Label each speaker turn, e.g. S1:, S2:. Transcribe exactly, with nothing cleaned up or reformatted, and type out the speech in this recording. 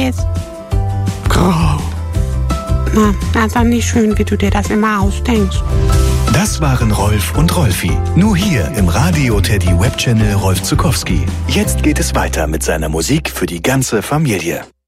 S1: weiß. Grau. Na, also nicht schön, wie du dir das immer ausdenkst.
S2: Das waren Rolf und Rolfi. Nur hier im Radio Teddy Webchannel Rolf Zuckowski. Jetzt geht es weiter mit seiner Musik für die ganze Familie.